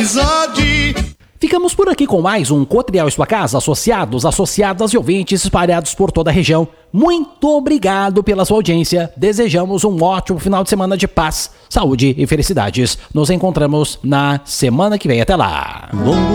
amizade. Ficamos por aqui com mais um Cotriel em sua casa, associados, associadas e ouvintes espalhados por toda a região. Muito obrigado pela sua audiência. Desejamos um ótimo final de semana de paz, saúde e felicidades. Nos encontramos na semana que vem. Até lá.